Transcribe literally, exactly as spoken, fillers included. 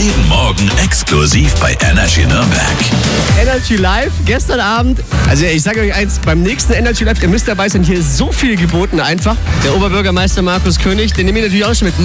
Jeden Morgen exklusiv bei Energy Nürnberg. Energy Live, gestern Abend. Also ich sage euch eins, beim nächsten Energy Live, ihr müsst dabei sein, hier ist so viel geboten einfach. Der Oberbürgermeister Markus König, den nehme ich natürlich auch schon mit.